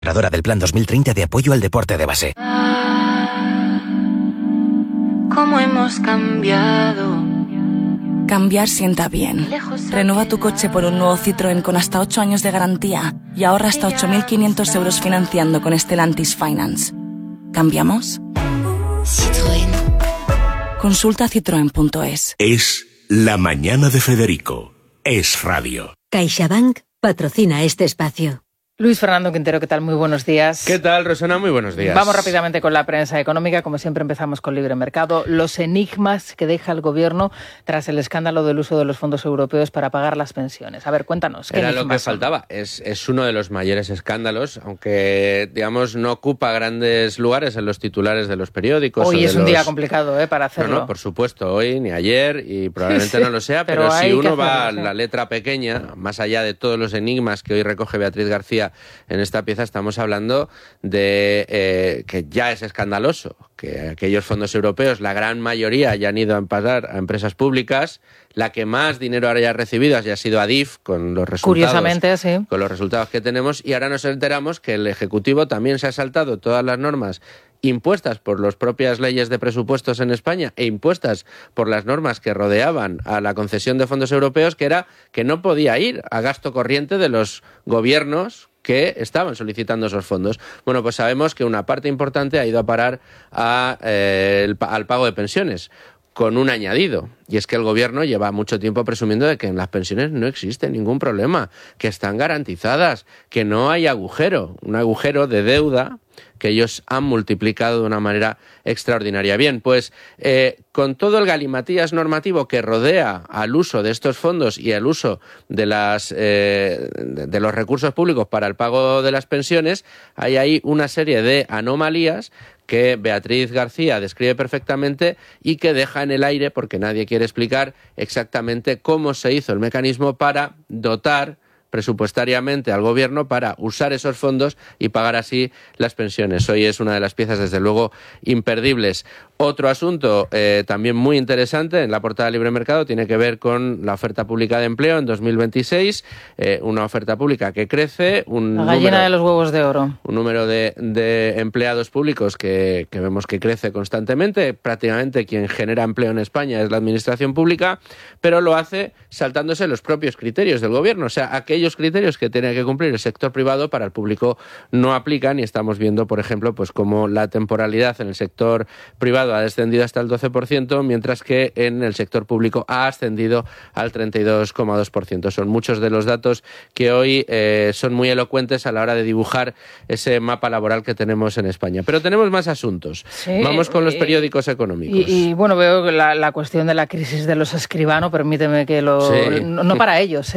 Del Plan 2030 de apoyo al deporte de base. ¿Cómo hemos cambiado? Cambiar sienta bien. Renueva tu coche por un nuevo Citroën con hasta 8 años de garantía y ahorra hasta 8.500 euros financiando con Stellantis Finance. ¿Cambiamos? Citroën. Consulta citroen.es. Es La Mañana de Federico. Es radio. CaixaBank patrocina este espacio. Luis Fernando Quintero, ¿qué tal? Muy buenos días. ¿Qué tal, Rosana? Muy buenos días. Vamos rápidamente con la prensa económica. Como siempre, empezamos con Libre Mercado. Los enigmas que deja el Gobierno tras el escándalo del uso de los fondos europeos para pagar las pensiones. A ver, cuéntanos. Era lo que faltaba. Es uno de los mayores escándalos, aunque, digamos, no ocupa grandes lugares en los titulares de los periódicos. Hoy es un día complicado, para hacerlo. No, por supuesto, hoy ni ayer, y probablemente no lo sea, pero si uno va a la letra pequeña, más allá de todos los enigmas que hoy recoge Beatriz García en esta pieza, estamos hablando de que ya es escandaloso que aquellos fondos europeos, la gran mayoría, hayan ido a pagar a empresas públicas. La que más dinero haya recibido haya sido Adif, con los resultados, curiosamente, sí, con los resultados que tenemos, y ahora nos enteramos que el Ejecutivo también se ha saltado todas las normas impuestas por las propias leyes de presupuestos en España e impuestas por las normas que rodeaban a la concesión de fondos europeos, que era que no podía ir a gasto corriente de los gobiernos que estaban solicitando esos fondos. Bueno, pues sabemos que una parte importante ha ido a parar al pago de pensiones, con un añadido, y es que el Gobierno lleva mucho tiempo presumiendo de que en las pensiones no existe ningún problema, que están garantizadas, que no hay un agujero de deuda que ellos han multiplicado de una manera extraordinaria. Bien, pues con todo el galimatías normativo que rodea al uso de estos fondos y al uso de los recursos públicos para el pago de las pensiones, hay ahí una serie de anomalías que Beatriz García describe perfectamente y que deja en el aire porque nadie quiere explicar exactamente cómo se hizo el mecanismo para dotar presupuestariamente al Gobierno para usar esos fondos y pagar así las pensiones. Hoy es una de las piezas, desde luego, imperdibles. Otro asunto también muy interesante en la portada de Libre Mercado tiene que ver con la oferta pública de empleo en 2026, una oferta pública que crece, la gallina de los huevos de oro. Un número de empleados públicos que vemos que crece constantemente. Prácticamente quien genera empleo en España es la administración pública, pero lo hace saltándose los propios criterios del Gobierno. O sea, aquellos criterios que tiene que cumplir el sector privado para el público no aplican, y estamos viendo, por ejemplo, pues cómo la temporalidad en el sector privado ha descendido hasta el 12%, mientras que en el sector público ha ascendido al 32,2%. Son muchos de los datos que hoy son muy elocuentes a la hora de dibujar ese mapa laboral que tenemos en España. Pero tenemos más asuntos. Sí, vamos con los periódicos económicos. Y bueno, veo la cuestión de la crisis de los Escribano, permíteme que lo... Sí. No para ellos,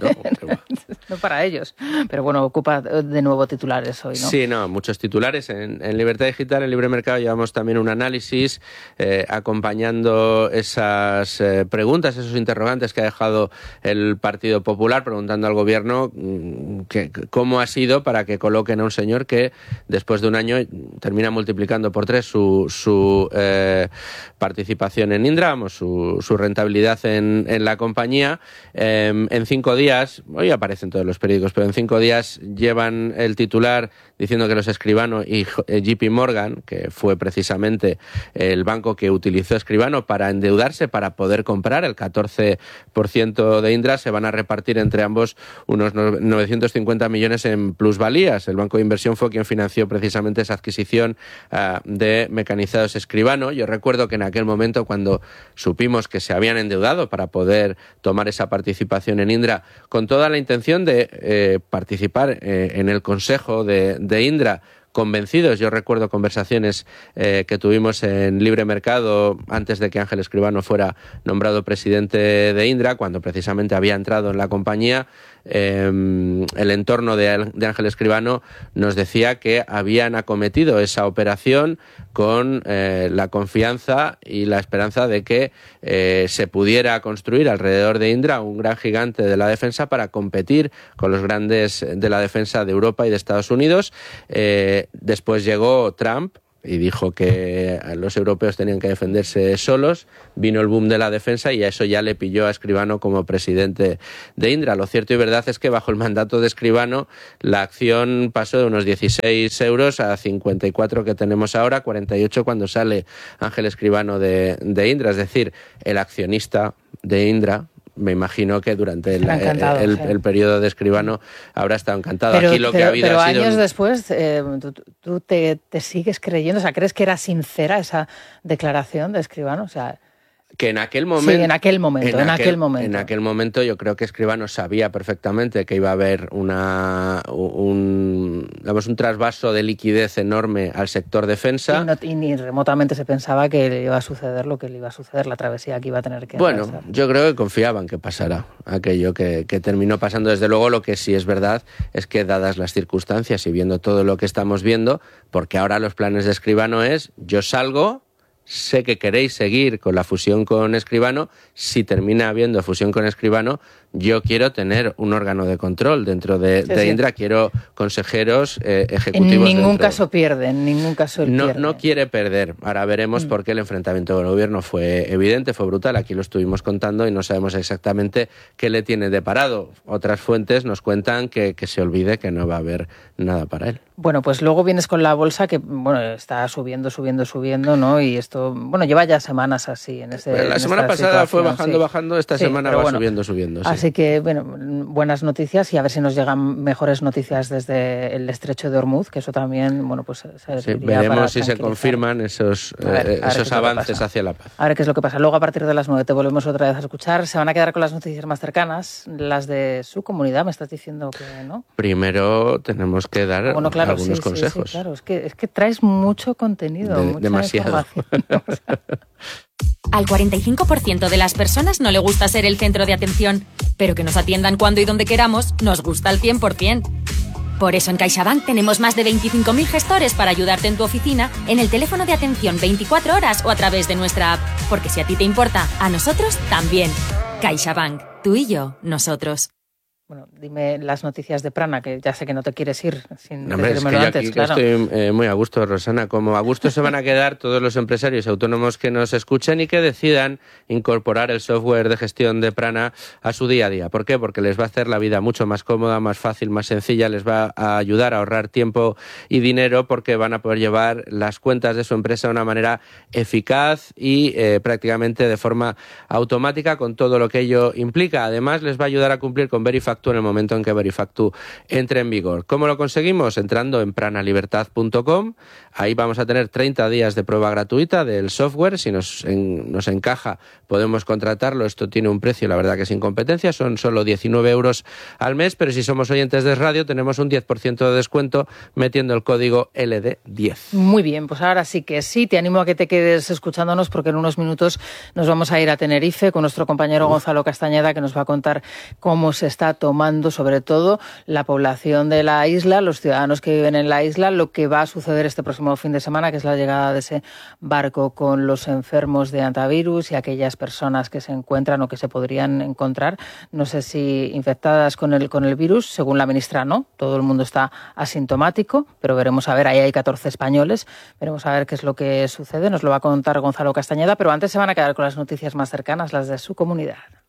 no para ellos. Pero bueno, ocupa de nuevo titulares hoy, ¿no? Sí, muchos titulares. En Libertad Digital, en Libre Mercado, llevamos también un análisis acompañando esas preguntas, esos interrogantes que ha dejado el Partido Popular, preguntando al Gobierno cómo ha sido para que coloquen a un señor que después de un año termina multiplicando por 3 su participación en Indra, su rentabilidad en la compañía. En 5 días, hoy aparecen todos los periódicos, pero en 5 días llevan el titular diciendo que los Escribano y JP Morgan, que fue precisamente el banco que utilizó Escribano para endeudarse, para poder comprar el 14% de Indra, se van a repartir entre ambos unos 950 millones en plusvalías. El banco de inversión fue quien financió precisamente esa adquisición de Mecanizados Escribano. Yo recuerdo que en aquel momento, cuando supimos que se habían endeudado para poder tomar esa participación en Indra, con toda la intención de participar en el consejo de Indra, convencidos. Yo recuerdo conversaciones que tuvimos en Libre Mercado antes de que Ángel Escribano fuera nombrado presidente de Indra, cuando precisamente había entrado en la compañía. El entorno de Ángel Escribano nos decía que habían acometido esa operación con la confianza y la esperanza de que se pudiera construir alrededor de Indra un gran gigante de la defensa para competir con los grandes de la defensa de Europa y de Estados Unidos. Después llegó Trump, y dijo que los europeos tenían que defenderse solos. Vino el boom de la defensa y a eso ya le pilló a Escribano como presidente de Indra. Lo cierto y verdad es que bajo el mandato de Escribano la acción pasó de unos 16 euros a 54 que tenemos ahora, 48 cuando sale Ángel Escribano de Indra. Es decir, el accionista de Indra, me imagino que durante el periodo de Escribano habrá estado encantado. Pero, aquí lo que ha habido pero ha sido años después, ¿tú te sigues creyendo? O sea, ¿crees que era sincera esa declaración de Escribano? O sea, que en aquel momento... Sí, en aquel momento yo creo que Escribano sabía perfectamente que iba a haber un trasvaso de liquidez enorme al sector defensa. Y ni remotamente se pensaba que le iba a suceder lo que le iba a suceder, la travesía que iba a tener que Bueno, atravesar. Yo creo que confiaban que pasara aquello que terminó pasando. Desde luego, lo que sí es verdad es que, dadas las circunstancias y viendo todo lo que estamos viendo, porque ahora los planes de Escribano es: yo salgo, sé que queréis seguir con la fusión con Escribano, si termina habiendo fusión con Escribano, yo quiero tener un órgano de control dentro de Indra, quiero consejeros ejecutivos. En ningún caso pierde, en ningún caso pierde. No quiere perder. Ahora veremos por qué el enfrentamiento con el gobierno fue evidente, fue brutal, aquí lo estuvimos contando y no sabemos exactamente qué le tiene deparado. Otras fuentes nos cuentan que se olvide que no va a haber nada para él. Bueno, pues luego vienes con la bolsa que está subiendo, ¿no? Y esto, lleva ya semanas así. La semana pasada fue bajando, esta semana va subiendo. Sí. Así que, buenas noticias y a ver si nos llegan mejores noticias desde el estrecho de Hormuz, que eso también, veremos si se confirman esos avances hacia la paz. A ver qué es lo que pasa. Luego, a partir de las 9 te volvemos otra vez a escuchar. Se van a quedar con las noticias más cercanas, las de su comunidad, me estás diciendo que no. Primero tenemos que dar algunos consejos. Sí, claro, es que traes mucho contenido, mucha demasiado. información. Al 45% de las personas no le gusta ser el centro de atención, pero que nos atiendan cuando y donde queramos nos gusta al 100%. Por eso en CaixaBank tenemos más de 25.000 gestores para ayudarte en tu oficina, en el teléfono de atención 24 horas o a través de nuestra app. Porque si a ti te importa, a nosotros también. CaixaBank, tú y yo, nosotros. Bueno, dime las noticias de Prana, que ya sé que no te quieres ir sin decírmelo antes, claro. Estoy muy a gusto, Rosana. Como a gusto se van a quedar todos los empresarios autónomos que nos escuchen y que decidan incorporar el software de gestión de Prana a su día a día. ¿Por qué? Porque les va a hacer la vida mucho más cómoda, más fácil, más sencilla, les va a ayudar a ahorrar tiempo y dinero porque van a poder llevar las cuentas de su empresa de una manera eficaz y prácticamente de forma automática, con todo lo que ello implica. Además, les va a ayudar a cumplir con Verifactu en el momento en que Verifactu entre en vigor. ¿Cómo lo conseguimos? Entrando en pranalibertad.com. Ahí vamos a tener 30 días de prueba gratuita del software. Si nos encaja, podemos contratarlo. Esto tiene un precio, la verdad que sin competencia. Son solo 19 euros al mes, pero si somos oyentes de radio, tenemos un 10% de descuento metiendo el código LD10. Muy bien, pues ahora sí que sí. Te animo a que te quedes escuchándonos porque en unos minutos nos vamos a ir a Tenerife con nuestro compañero Gonzalo Castañeda, que nos va a contar cómo se está tomando sobre todo la población de la isla, los ciudadanos que viven en la isla, lo que va a suceder este próximo fin de semana, que es la llegada de ese barco con los enfermos de hantavirus y aquellas personas que se encuentran o que se podrían encontrar, no sé si infectadas con el virus, según la ministra no, todo el mundo está asintomático, pero veremos a ver, ahí hay 14 españoles, veremos a ver qué es lo que sucede, nos lo va a contar Gonzalo Castañeda, pero antes se van a quedar con las noticias más cercanas, las de su comunidad.